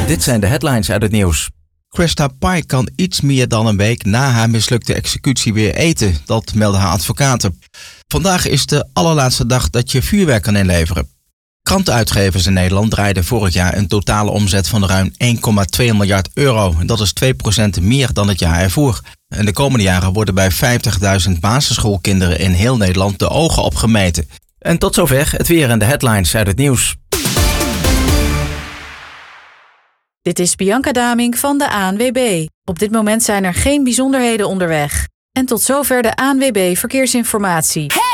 Dit zijn de headlines uit het nieuws. Krista Pai kan iets meer dan een week na haar mislukte executie weer eten. Dat melden haar advocaten. Vandaag is de allerlaatste dag dat je vuurwerk kan inleveren. Krantenuitgevers in Nederland draaiden vorig jaar een totale omzet van ruim 1,2 miljard euro. Dat is 2% meer dan het jaar ervoor. En de komende jaren worden bij 50.000 basisschoolkinderen in heel Nederland de ogen opgemeten. En tot zover het weer en de headlines uit het nieuws. Dit is Bianca Damink van de ANWB. Op dit moment zijn er geen bijzonderheden onderweg. En tot zover de ANWB Verkeersinformatie.